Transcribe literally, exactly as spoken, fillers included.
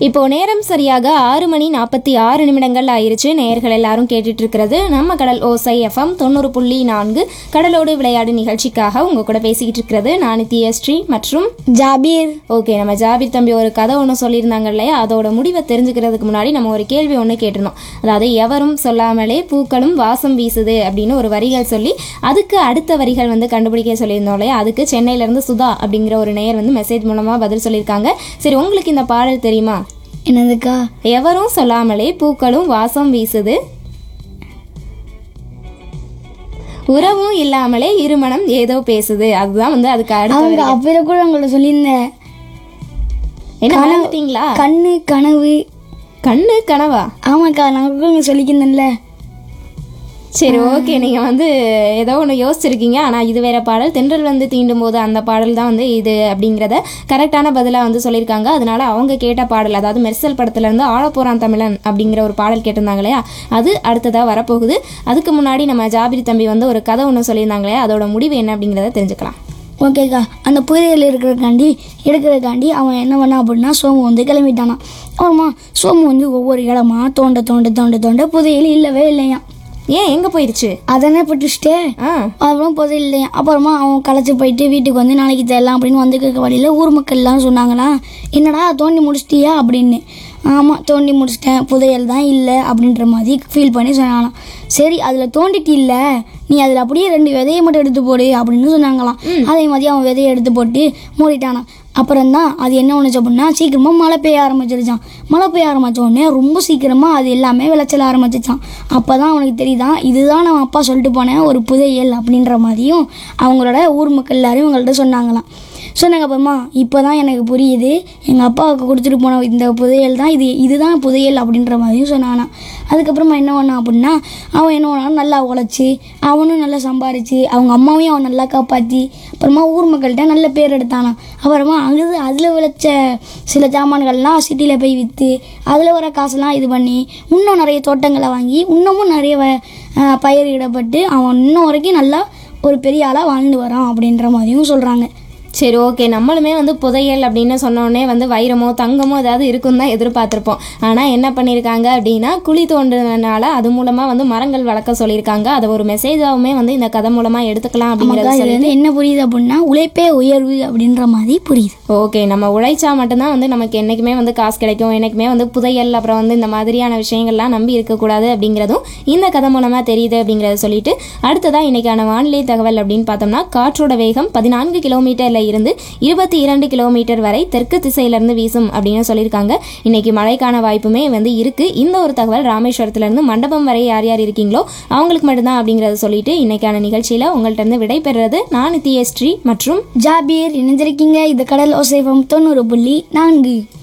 இப்போ நேரம் சரியாக ஆறு மணி நாற்பத்தி ஆறு நிமிடங்கள் ஆயிருச்சு. நேயர்கள் எல்லாரும் கேட்டுட்டு இருக்கிறது நம்ம கடல் ஓசை எஃப்எம் தொண்ணூறு புள்ளி நான்கு கடலோடு விளையாடு நிகழ்ச்சிக்காக உங்க கூட பேசிக்கிட்டு இருக்கிறது நான் தியஸ்ரீ மற்றும் ஜாபீர். ஓகே, நம்ம ஜாபீர் தம்பி ஒரு கதை ஒன்று சொல்லியிருந்தாங்க இல்லையா, அதோட முடிவை தெரிஞ்சுக்கிறதுக்கு முன்னாடி நம்ம ஒரு கேள்வி ஒன்று கேட்டிருந்தோம். அதாவது எவரும் சொல்லாமலே பூக்களும் வாசம் வீசுது அப்படின்னு ஒரு வரிகள் சொல்லி அதுக்கு அடுத்த வரிகள் வந்து கண்டுபிடிக்க சொல்லியிருந்தோம் இல்லையா. அதுக்கு சென்னையிலேருந்து சுதா அப்படிங்கிற ஒரு நேயர் வந்து மெசேஜ் மூலமாக பதில் சொல்லியிருக்காங்க. சரி, உங்களுக்கு இந்த பாடல் தெரியுமா? என்னதுக்கா? எவரும் சொல்லாமலே பூக்களும் வாசம் வீசுது, உறவும் இல்லாமலே இருமனம் ஏதோ பேசுது. அதுதான் வந்து அதுக்கு அடுத்த. அப்ப கூட உங்களை சொல்லியிருந்தேன். என்ன மறந்துட்டீங்களா? கண்ணு கனவு. கண்ணு கனவா? ஆமாக்கா, நான் கூட சொல்லிக்கிறேன்ல. சரி, ஓகே, நீங்கள் வந்து ஏதோ ஒன்று யோசிச்சிருக்கீங்க. ஆனால் இது வேற பாடல். தென்றல் வந்து தீண்டும் போது அந்த பாடல் தான் வந்து இது அப்படிங்கிறத கரெக்டான பதிலாக வந்து சொல்லியிருக்காங்க. அதனால அவங்க கேட்ட பாடல், அதாவது மெர்சல் படத்துலேருந்து ஆழப்போறான் தமிழன் அப்படிங்கிற ஒரு பாடல் கேட்டிருந்தாங்க இல்லையா, அது அடுத்ததாக வரப்போகுது. அதுக்கு முன்னாடி நம்ம ஜாபீர் தம்பி வந்து ஒரு கதை ஒன்று சொல்லியிருந்தாங்க இல்லையா, அதோட முடிவு என்ன அப்படிங்கிறத தெரிஞ்சுக்கலாம். ஓகேக்கா, அந்த புதையல் இருக்கிறக்காண்டி எடுக்கிறக்காண்டி அவன் என்ன பண்ணா அப்படின்னா சோமு வந்து கிளம்பிட்டானான். அப்புறமா சோமு வந்து ஒவ்வொரு இடமா தோண்ட தோண்ட தோண்ட தோண்ட புதையல் இல்லவே இல்லையா. ஏன், எங்கே போயிடுச்சு? அதனே பட்டுச்சுட்டே. அப்புறம் புதையல் இல்லையா. அப்புறமா அவன் களைச்சி போயிட்டு வீட்டுக்கு வந்து நாளைக்கு தரலாம் அப்படின்னு வந்து கேட்க வழியில் ஊர் மக்கள் எல்லாம் சொன்னாங்களா, என்னடா தோண்டி முடிச்சிட்டியா அப்படின்னு. ஆமாம், தோண்டி முடிச்சிட்டேன், புதையல் தான் இல்லை அப்படின்ற மாதிரி ஃபீல் பண்ணி சொன்னாங்களாம். சரி, அதில் தோண்டிட்டு இல்லை, நீ அதில் அப்படியே ரெண்டு விதையை மட்டும் எடுத்து போடு அப்படின்னு சொன்னாங்களாம். அதே மாதிரி அவன் விதையை எடுத்து போட்டு மூடிட்டானான். அப்புறம்தான் அது என்ன ஒன்று அப்படின்னா சீக்கிரமாக மழை பெய்ய ஆரம்பிச்சிருச்சான். மழை பெய்ய ஆரம்பித்த உடனே ரொம்ப சீக்கிரமாக அது எல்லாமே விளைச்சல் ஆரம்பிச்சிச்சான். அப்போ தான் அவனுக்கு தெரியுதான், இதுதான் நம்ம அப்பா சொல்லிட்டு போனேன் ஒரு புதையல் அப்படின்ற மாதிரியும் அவங்களோட ஊர் மக்கள் எல்லாரும் இவங்கள்ட்ட சொன்னாங்களாம். சொன்னாங்க. அப்புறமா இப்போ தான் எனக்கு புரியுது, எங்கள் அப்பாவுக்கு கொடுத்துட்டு போன இந்த புதையல் தான் இது இதுதான் புதையல் அப்படின்ற மாதிரியும் சொன்னானா. அதுக்கப்புறமா என்ன பண்ணான் அப்படின்னா அவன் என்ன பண்ணான், நல்லா உழைச்சி அவனும் நல்லா சம்பாரிச்சு அவங்க அம்மாவையும் அவன் நல்லா காப்பாற்றி அப்புறமா ஊர் மக்கள்கிட்ட நல்ல பேர் எடுத்தானான். அப்புறமா அங்கே அதில் விளைச்ச சில ஜாமான்கள்லாம் சிட்டியில் போய் விற்று அதில் வர காசுலாம் இது பண்ணி இன்னும் நிறைய தோட்டங்களை வாங்கி இன்னமும் நிறைய பயிரிடப்பட்டு அவன் இன்னும் வரைக்கும் நல்லா ஒரு பெரிய ஆளாக வாழ்ந்து வரான் அப்படின்ற மாதிரியும் சொல்கிறாங்க. சரி, ஓகே, நம்மளுமே வந்து புதையல் அப்படின்னு சொன்னோடனே வந்து வைரமோ தங்கமோ ஏதாவது இருக்குன்னு தான் எதிர்பார்த்துருப்போம். ஆனால் என்ன பண்ணியிருக்காங்க அப்படின்னா குழி தோண்டுனால அது மூலமாக வந்து மரங்கள் வளர்க்க சொல்லியிருக்காங்க. அதை ஒரு மெசேஜாகவுமே வந்து இந்த கதை மூலமாக எடுத்துக்கலாம் அப்படிங்கிறது என்ன புரியுது அப்படின்னா உழைப்பே உயர்வு அப்படின்ற மாதிரி புரியுது. ஓகே, நம்ம உழைச்சா மட்டும்தான் வந்து நமக்கு என்றைக்குமே வந்து காசு கிடைக்கும், என்றைக்குமே வந்து புதையல் அப்புறம் வந்து இந்த மாதிரியான விஷயங்கள்லாம் நம்பி இருக்கக்கூடாது அப்படிங்கிறதும் இந்த கதை மூலமாக தெரியுது அப்படிங்கிறத சொல்லிட்டு அடுத்ததான் இன்னைக்கான வானிலை தகவல் அப்படின்னு பார்த்தோம்னா காற்றோட வேகம் பதினான்கு கிலோமீட்டர்ல இருந்து இருபத்தி இரண்டு கிலோமீட்டர் வரை தெற்கு திசையிலிருந்து வீசும் அப்படின்னு சொல்லியிருக்காங்க. இன்னைக்கு மழைக்கான வாய்ப்புமே வந்து இருக்கு. இந்த ஒரு தகவல் ராமேஸ்வரத்துல இருந்து மண்டபம் வரை யார் யார் இருக்கீங்களோ அவங்களுக்கு மட்டும்தான் அப்படிங்கறத சொல்லிட்டு இன்னைக்கான நிகழ்ச்சியில உங்கள்ட்ட இருந்து விடை பெறுறது நான் தியஸ்ரீ மற்றும் ஜாபீர். இணைஞ்சிருக்கீங்க இது கடல் ஓசை எஃப்எம் தொண்ணூறு புள்ளி நான்கு.